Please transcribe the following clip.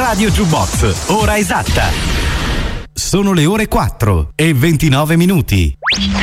Radio Jukebox, ora esatta. Sono le ore 4:29.